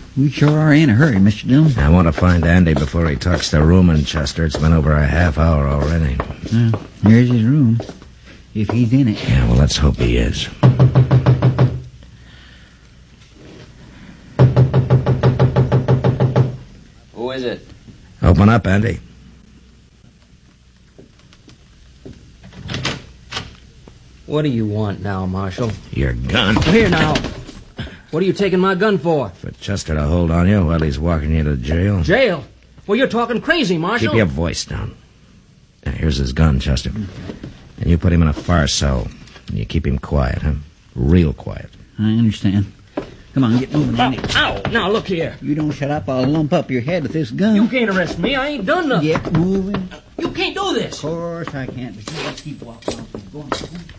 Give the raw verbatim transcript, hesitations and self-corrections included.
We sure are in a hurry, Mister Dillon. I want to find Andy before he talks to Ruman, Chester. It's been over a half hour already. Well, here's his room. If he's in it. Yeah, well, let's hope he is. Who is it? Open up, Andy. What do you want now, Marshal? Your gun. Here now. What are you taking my gun for? For Chester to hold on you while he's walking you to jail. Jail? Well, you're talking crazy, Marshal. Keep your voice down. Now, here's his gun, Chester. And you put him in a far cell. And you keep him quiet, huh? Real quiet. I understand. Come on, get moving, Andy. Ow! Now, look here. You don't shut up, I'll lump up your head with this gun. You can't arrest me. I ain't done nothing. Get moving. You can't do this. Of course I can't, but you just keep walking off. Go on.